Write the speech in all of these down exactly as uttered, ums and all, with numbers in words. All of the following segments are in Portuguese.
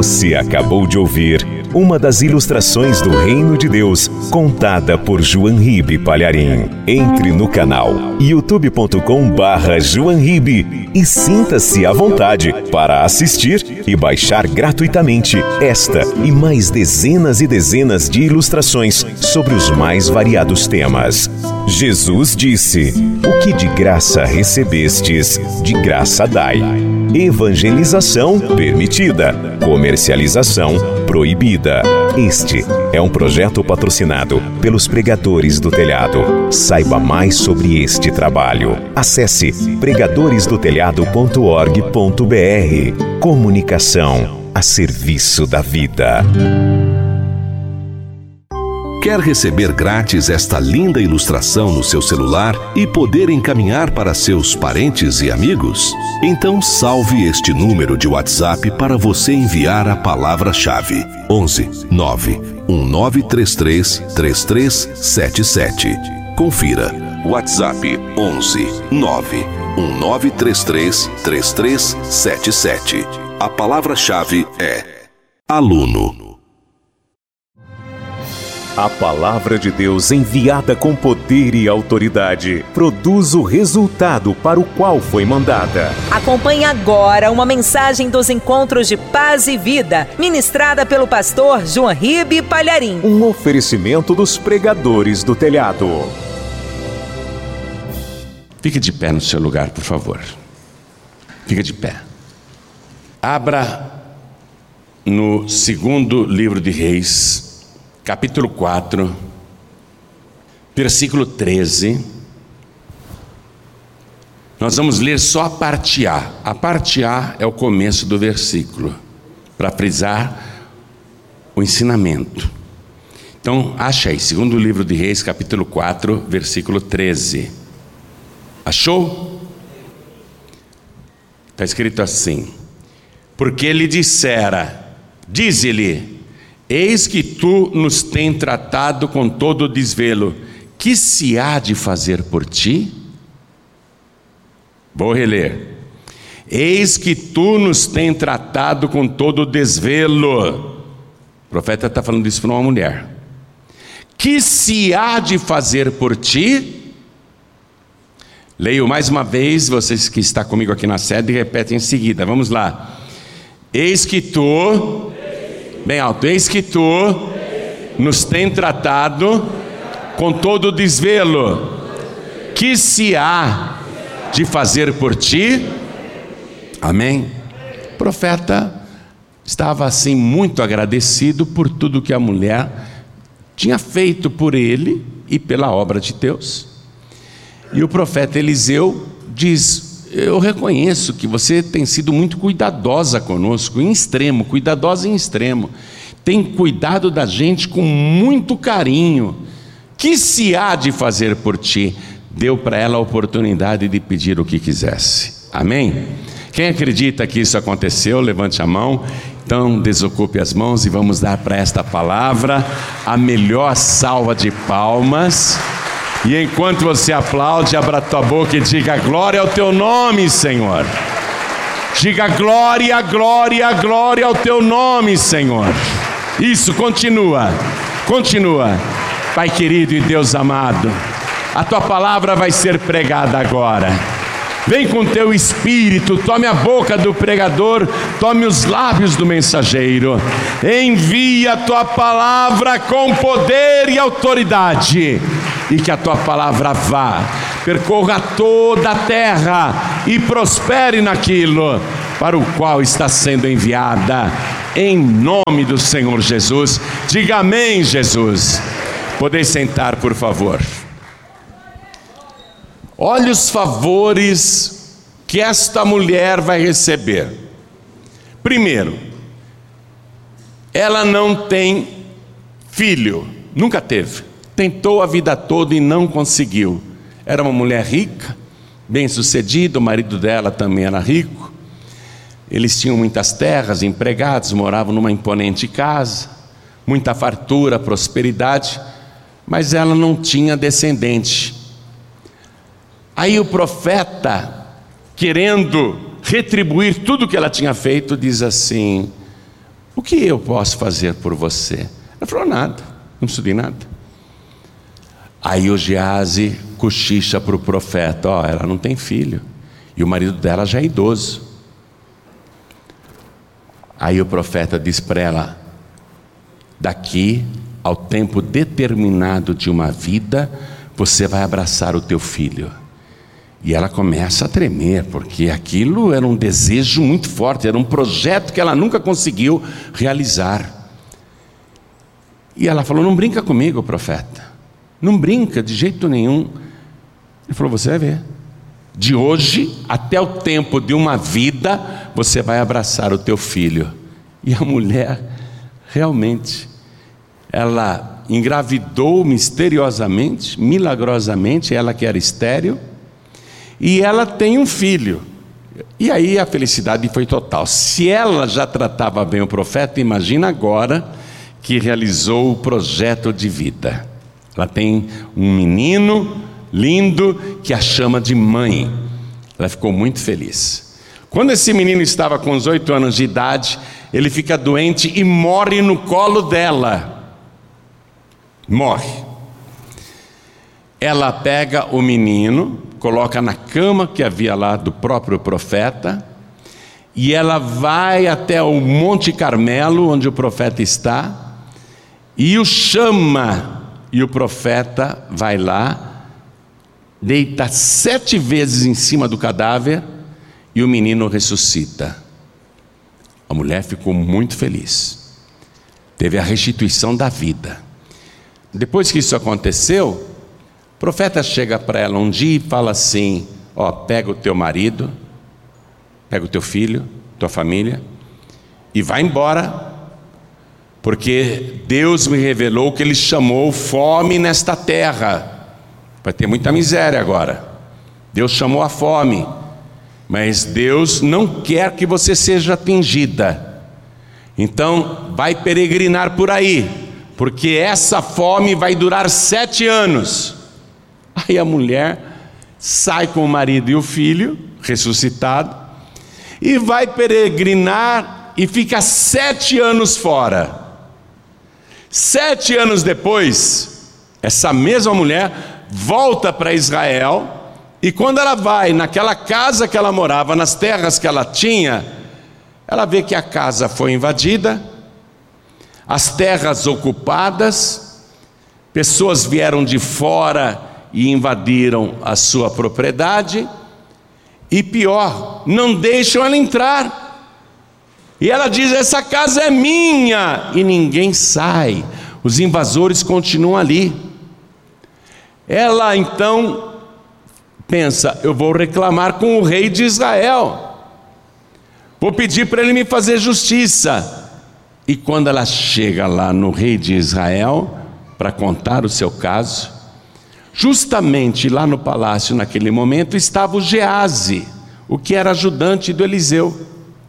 Você acabou de ouvir uma das ilustrações do Reino de Deus, contada por João Ribe Palharim. Entre no canal youtube ponto com barra João Ribe e sinta-se à vontade para assistir e baixar gratuitamente esta e mais dezenas e dezenas de ilustrações sobre os mais variados temas. Jesus disse: o que de graça recebestes, de graça dai. Evangelização permitida, comercialização proibida. Este é um projeto patrocinado pelos Pregadores do Telhado. Saiba mais sobre este trabalho. Acesse pregadores do telhado ponto org ponto br. Comunicação a serviço da vida. Quer receber grátis esta linda ilustração no seu celular e poder encaminhar para seus parentes e amigos? Então salve este número de WhatsApp para você enviar a palavra-chave: onze nove um nove três três três três sete sete. Confira. WhatsApp onze nove um nove três três três três sete sete. A palavra-chave é aluno. A palavra de Deus, enviada com poder e autoridade, produz o resultado para o qual foi mandada. Acompanhe agora uma mensagem dos Encontros de Paz e Vida, ministrada pelo pastor João Ribe Palharim. Um oferecimento dos Pregadores do Telhado. Fique de pé no seu lugar, por favor. Fica de pé. Abra no segundo livro de Reis, capítulo quatro, versículo treze. Nós vamos ler só a parte A. A parte A é o começo do versículo, para frisar o ensinamento. Então, acha aí, segundo livro de Reis, capítulo quatro, versículo treze. Achou? Está escrito assim: porque ele dissera, dize-lhe: eis que tu nos tens tratado com todo o desvelo, que se há de fazer por ti? Vou reler. Eis que tu nos tens tratado com todo o desvelo. O profeta está falando isso para uma mulher. Que se há de fazer por ti? Leio mais uma vez, vocês que estão comigo aqui na sede, repetem em seguida. Vamos lá. Eis que tu... Bem alto. Eis que tu nos tem tratado com todo o desvelo. Que se há de fazer por ti? Amém? O profeta estava assim muito agradecido por tudo que a mulher tinha feito por ele e pela obra de Deus. E o profeta Eliseu diz: eu reconheço que você tem sido muito cuidadosa conosco, em extremo, cuidadosa em extremo. Tem cuidado da gente com muito carinho. Que se há de fazer por ti? Deu para ela a oportunidade de pedir o que quisesse. Amém? Quem acredita que isso aconteceu, levante a mão. Então desocupe as mãos e vamos dar para esta palavra a melhor salva de palmas. E enquanto você aplaude, abra tua boca e diga: glória ao teu nome, Senhor. Diga: glória, glória, glória ao teu nome, Senhor. Isso, continua, continua. Pai querido e Deus amado, a tua palavra vai ser pregada agora. Vem com teu espírito, tome a boca do pregador, tome os lábios do mensageiro. Envia a tua palavra com poder e autoridade. E que a tua palavra vá, percorra toda a terra e prospere naquilo para o qual está sendo enviada, em nome do Senhor Jesus. Diga amém, Jesus. Podeis sentar, por favor. Olha os favores que esta mulher vai receber. Primeiro, ela não tem filho, nunca teve. Tentou a vida toda e não conseguiu. Era uma mulher rica, bem-sucedida, o marido dela também era rico. Eles tinham muitas terras, empregados, moravam numa imponente casa, muita fartura, prosperidade, mas ela não tinha descendente. Aí o profeta, querendo retribuir tudo que ela tinha feito, diz assim: o que eu posso fazer por você? Ela falou: nada, não preciso de nada. Aí o Geazi cochicha para o profeta: ó, ela não tem filho, e o marido dela já é idoso. Aí o profeta diz para ela: daqui ao tempo determinado de uma vida, você vai abraçar o teu filho. E ela começa a tremer, porque aquilo era um desejo muito forte, era um projeto que ela nunca conseguiu realizar. E ela falou: não brinca comigo, profeta, não brinca de jeito nenhum. Ele falou: você vai ver, de hoje até o tempo de uma vida, você vai abraçar o teu filho. E a mulher, realmente, ela engravidou misteriosamente, milagrosamente, ela que era estéril, e ela tem um filho. E aí a felicidade foi total. Se ela já tratava bem o profeta, imagina agora que realizou o projeto de vida. Ela tem um menino lindo que a chama de mãe. Ela ficou muito feliz. Quando esse menino estava com os oito anos de idade, ele fica doente e morre no colo dela. Morre. Ela pega o menino, coloca na cama que havia lá do próprio profeta, e ela vai até o Monte Carmelo, onde o profeta está, e o chama, e o profeta vai lá, deita sete vezes em cima do cadáver, e o menino ressuscita. A mulher ficou muito feliz, teve a restituição da vida. Depois que isso aconteceu, o profeta chega para ela um dia e fala assim: ó, pega o teu marido, pega o teu filho, tua família, e vai embora, porque Deus me revelou que Ele chamou fome nesta terra. Vai ter muita miséria agora. Deus chamou a fome, mas Deus não quer que você seja atingida. Então vai peregrinar por aí, porque essa fome vai durar sete anos. Aí a mulher sai com o marido e o filho ressuscitado e vai peregrinar e fica sete anos fora. Sete anos depois, essa mesma mulher volta para Israel, e quando ela vai naquela casa que ela morava, nas terras que ela tinha, ela vê que a casa foi invadida, as terras ocupadas, pessoas vieram de fora e invadiram a sua propriedade, e pior, não deixam ela entrar. E ela diz: essa casa é minha, e ninguém sai, os invasores continuam ali. Ela então pensa: eu vou reclamar com o rei de Israel, vou pedir para ele me fazer justiça. E quando ela chega lá no rei de Israel para contar o seu caso, justamente lá no palácio naquele momento estava o Geazi, o que era ajudante do Eliseu.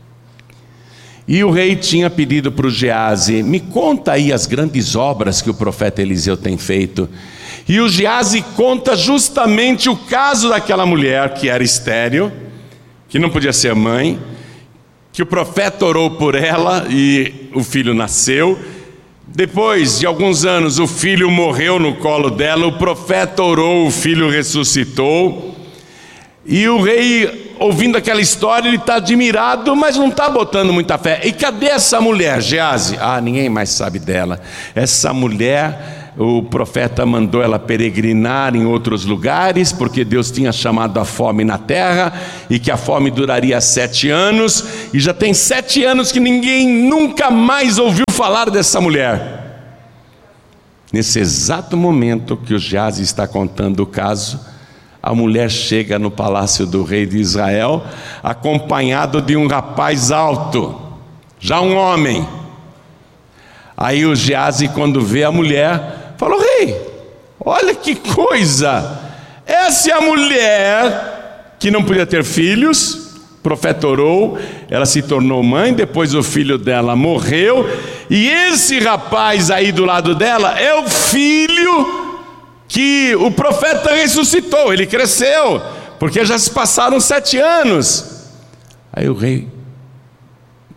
E o rei tinha pedido para o Geazi: me conta aí as grandes obras que o profeta Eliseu tem feito. E o Geazi conta justamente o caso daquela mulher que era estéril, que não podia ser mãe, que o profeta orou por ela e o filho nasceu. Depois de alguns anos o filho morreu no colo dela, o profeta orou, o filho ressuscitou. E o rei, ouvindo aquela história, ele está admirado, mas não está botando muita fé. E cadê essa mulher, Geazi? Ah, ninguém mais sabe dela. Essa mulher, o profeta mandou ela peregrinar em outros lugares, porque Deus tinha chamado a fome na terra, e que a fome duraria sete anos, e já tem sete anos que ninguém nunca mais ouviu falar dessa mulher. Nesse exato momento que o Geazi está contando o caso, a mulher chega no palácio do rei de Israel, acompanhado de um rapaz alto, já um homem. Aí o Geazi, quando vê a mulher, falou: rei, olha que coisa, essa é a mulher que não podia ter filhos, o profeta orou, ela se tornou mãe, depois o filho dela morreu, e esse rapaz aí do lado dela é o filho que o profeta ressuscitou. Ele cresceu, porque já se passaram sete anos. Aí o rei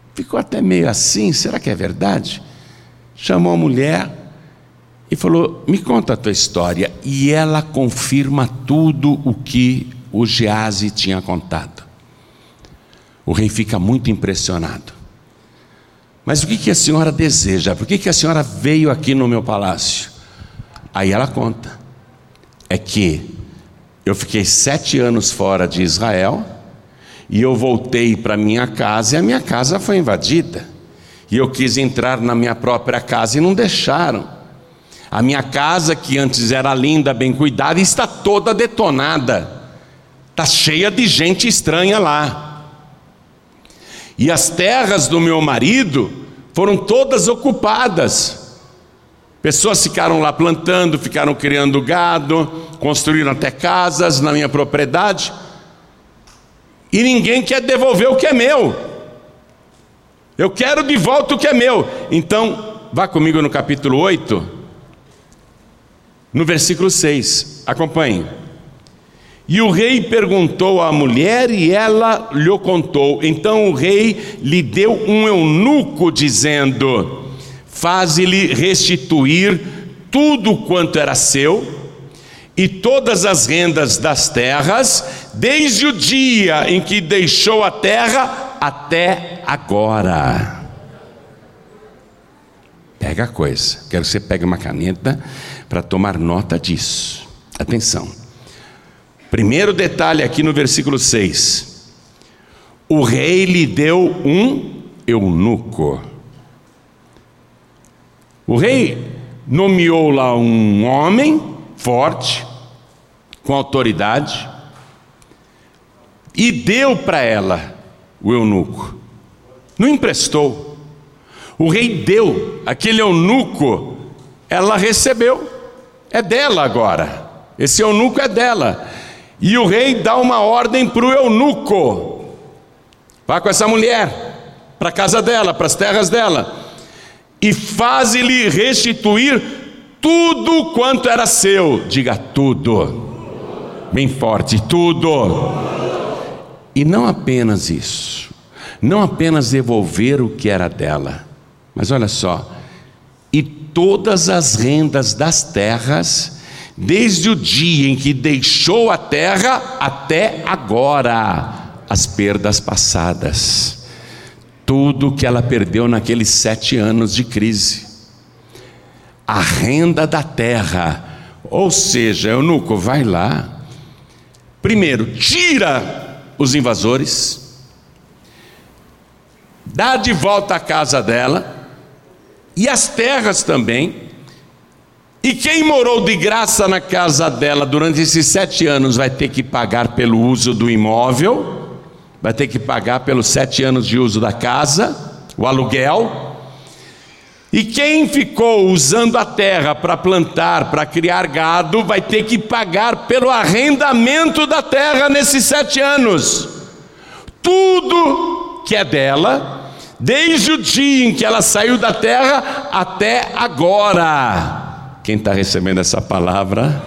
ficou até meio assim, será que é verdade? Chamou a mulher e falou: me conta a tua história. E ela confirma tudo o que o Geazi tinha contado. O rei fica muito impressionado. Mas o que, que a senhora deseja? Por que, que a senhora veio aqui no meu palácio? Aí ela conta. É que eu fiquei sete anos fora de Israel, e eu voltei para minha casa, e a minha casa foi invadida. E eu quis entrar na minha própria casa e não deixaram. A minha casa, que antes era linda, bem cuidada, está toda detonada. Está cheia de gente estranha lá. E as terras do meu marido foram todas ocupadas. Pessoas ficaram lá plantando, ficaram criando gado, construíram até casas na minha propriedade. E ninguém quer devolver o que é meu. Eu quero de volta o que é meu. Então, vá comigo no capítulo oito, no versículo seis. Acompanhe. E o rei perguntou à mulher, e ela lhe contou. Então o rei lhe deu um eunuco, dizendo: faze-lhe restituir tudo quanto era seu, e todas as rendas das terras, desde o dia em que deixou a terra até agora. Pega a coisa, quero que você pegue uma caneta para tomar nota disso. Atenção. Primeiro detalhe aqui no versículo seis. O rei lhe deu um eunuco. O rei nomeou lá um homem forte, com autoridade, e deu para ela o eunuco. Não emprestou. O rei deu aquele eunuco, ela recebeu. É dela agora. Esse eunuco é dela. E o rei dá uma ordem para o eunuco: vá com essa mulher para a casa dela, para as terras dela, e faze-lhe restituir tudo quanto era seu. Diga tudo, bem forte, tudo. E não apenas isso, não apenas devolver o que era dela, mas olha só, e todas as rendas das terras, desde o dia em que deixou a terra até agora, as perdas passadas, tudo que ela perdeu naqueles sete anos de crise, a renda da terra. Ou seja, eunuco, vai lá, primeiro tira os invasores, dá de volta a casa dela e as terras também. E quem morou de graça na casa dela durante esses sete anos vai ter que pagar pelo uso do imóvel, vai ter que pagar pelos sete anos de uso da casa, o aluguel. E quem ficou usando a terra para plantar, para criar gado, vai ter que pagar pelo arrendamento da terra nesses sete anos. Tudo que é dela, desde o dia em que ela saiu da terra até agora. Quem está recebendo essa palavra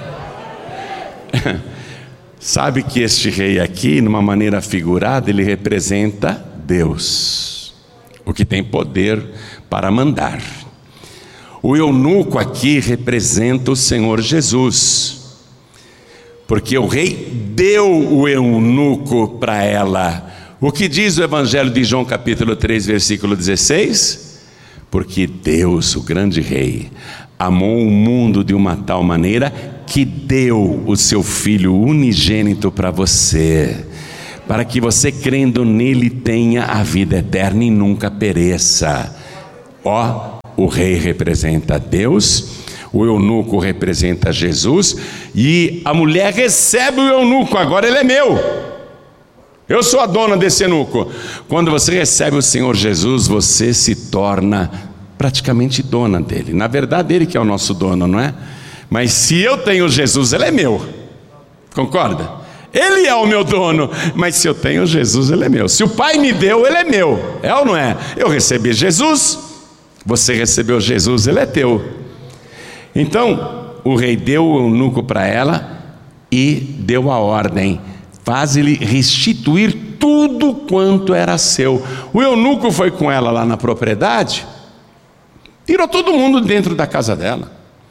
sabe que este rei aqui, numa maneira figurada, ele representa Deus, o que tem poder para mandar. O eunuco aqui representa o Senhor Jesus, porque o rei deu o eunuco para ela. O que diz o Evangelho de João capítulo três, versículo dezesseis? Porque Deus, o grande rei, amou o mundo de uma tal maneira que deu o seu Filho unigênito para você, para que você, crendo nele, tenha a vida eterna e nunca pereça. Ó, o rei representa Deus, o eunuco representa Jesus, e a mulher recebe o eunuco. Agora ele é meu, eu sou a dona desse eunuco. Quando você recebe o Senhor Jesus, você se torna praticamente dona dele. Na verdade, ele que é o nosso dono, não é? Mas se eu tenho Jesus, ele é meu. Concorda? Ele é o meu dono, mas se eu tenho Jesus, ele é meu. Se o Pai me deu, ele é meu. É ou não é? Eu recebi Jesus, você recebeu Jesus, ele é teu. Então, o rei deu o eunuco para ela e deu a ordem: faz-lhe restituir tudo quanto era seu. O eunuco foi com ela lá na propriedade, tirou todo mundo dentro da casa dela,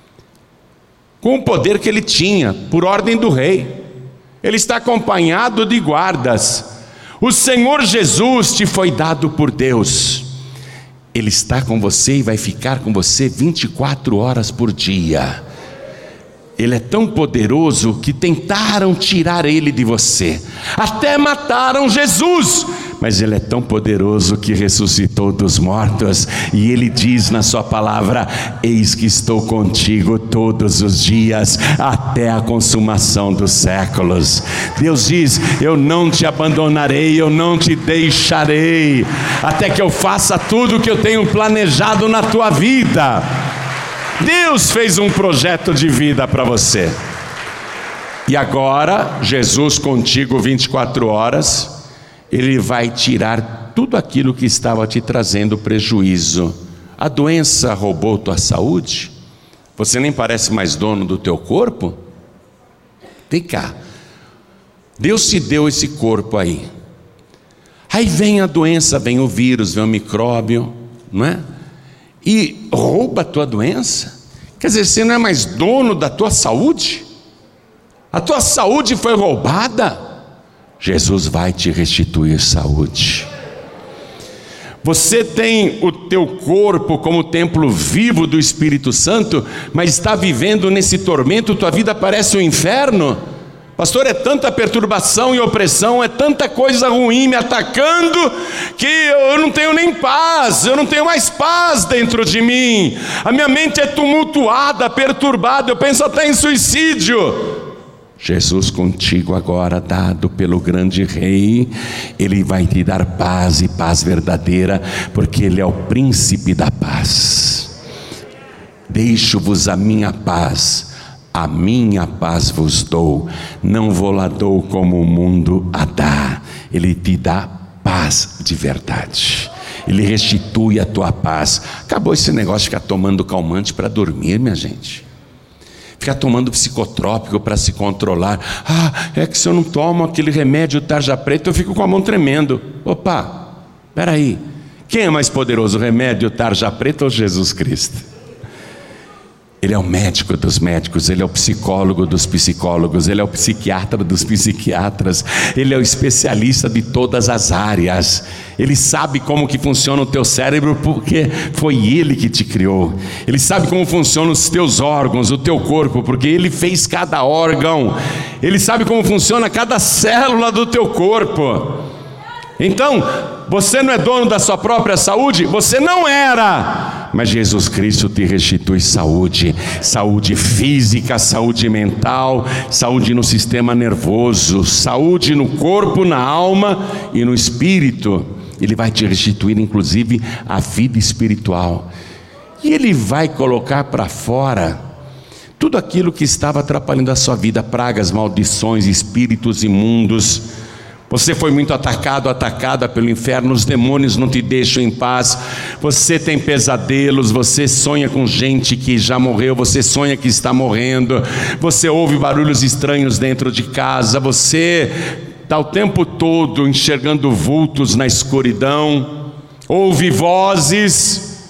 com o poder que ele tinha, por ordem do rei. Ele está acompanhado de guardas. O Senhor Jesus te foi dado por Deus. Ele está com você e vai ficar com você vinte e quatro horas por dia. Ele é tão poderoso que tentaram tirar ele de você, até mataram Jesus, mas ele é tão poderoso que ressuscitou dos mortos, e ele diz na sua palavra: eis que estou contigo todos os dias, até a consumação dos séculos. Deus diz: eu não te abandonarei, eu não te deixarei, até que eu faça tudo o que eu tenho planejado na tua vida. Deus fez um projeto de vida para você. E agora, Jesus contigo vinte e quatro horas, Ele vai tirar tudo aquilo que estava te trazendo prejuízo. A doença roubou tua saúde? Você nem parece mais dono do teu corpo? Vem cá. Deus te deu esse corpo aí. Aí vem a doença, vem o vírus, vem o micróbio, não é? E rouba a tua doença. Quer dizer, você não é mais dono da tua saúde? A tua saúde foi roubada. Jesus vai te restituir saúde. Você tem o teu corpo como templo vivo do Espírito Santo, mas está vivendo nesse tormento, tua vida parece um inferno. Pastor, é tanta perturbação e opressão, é tanta coisa ruim me atacando, que eu não tenho nem paz, eu não tenho mais paz dentro de mim. A minha mente é tumultuada, perturbada, eu penso até em suicídio. Jesus contigo agora, dado pelo grande Rei, Ele vai te dar paz, e paz verdadeira, porque Ele é o príncipe da paz. Deixo-vos a minha paz, a minha paz vos dou, não vou lá dou como o mundo a dá. Ele te dá paz de verdade, Ele restitui a tua paz. Acabou esse negócio de ficar tomando calmante para dormir, minha gente. Ficar tomando psicotrópico para se controlar. Ah, é que se eu não tomo aquele remédio tarja preta, eu fico com a mão tremendo. Opa, peraí, quem é mais poderoso, o remédio tarja preta ou Jesus Cristo? Ele é o médico dos médicos, Ele é o psicólogo dos psicólogos, Ele é o psiquiatra dos psiquiatras, Ele é o especialista de todas as áreas. Ele sabe como que funciona o teu cérebro, porque foi Ele que te criou. Ele sabe como funcionam os teus órgãos, o teu corpo, porque Ele fez cada órgão. Ele sabe como funciona cada célula do teu corpo. Então, você não é dono da sua própria saúde? Você não era, mas Jesus Cristo te restitui saúde, saúde física, saúde mental, saúde no sistema nervoso, saúde no corpo, na alma e no espírito. Ele vai te restituir inclusive a vida espiritual, e Ele vai colocar para fora tudo aquilo que estava atrapalhando a sua vida, pragas, maldições, espíritos imundos. Você foi muito atacado, atacada pelo inferno, os demônios não te deixam em paz, você tem pesadelos, você sonha com gente que já morreu, você sonha que está morrendo, você ouve barulhos estranhos dentro de casa, você está o tempo todo enxergando vultos na escuridão, ouve vozes,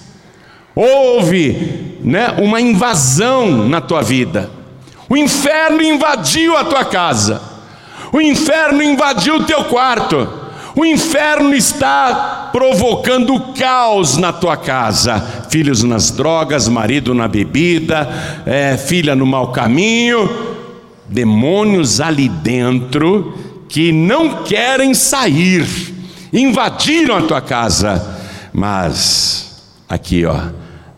ouve, né, uma invasão na tua vida. O inferno invadiu a tua casa. O inferno invadiu o teu quarto. O inferno está provocando caos na tua casa. Filhos nas drogas, marido na bebida, é, filha no mau caminho. Demônios ali dentro que não querem sair. Invadiram a tua casa. Mas aqui, ó,